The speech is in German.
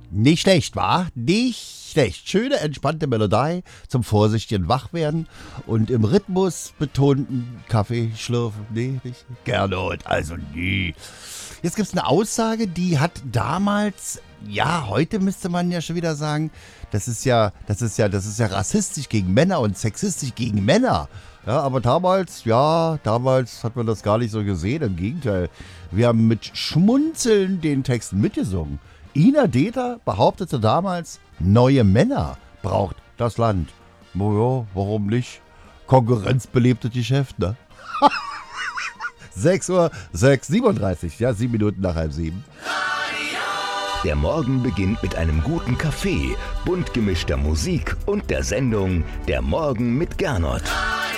Nicht schlecht, wa? Nicht schlecht. Schöne, entspannte Melodie zum vorsichtigen Wachwerden und im Rhythmus betonten Kaffee schlürfen. Nee, nicht Gernot, also nie. Jetzt gibt's eine Aussage, die hat damals, ja, heute müsste man ja schon wieder sagen, das ist ja rassistisch gegen Männer und sexistisch gegen Männer. Ja, aber damals hat man das gar nicht so gesehen. Im Gegenteil, wir haben mit Schmunzeln den Texten mitgesungen. Ina Deter behauptete damals, neue Männer braucht das Land. Naja, warum nicht? Konkurrenzbelebtes Geschäft, ne? 6:37, ja, 7 Minuten nach 6:30. Der Morgen beginnt mit einem guten Kaffee, bunt gemischter Musik und der Sendung Der Morgen mit Gernot.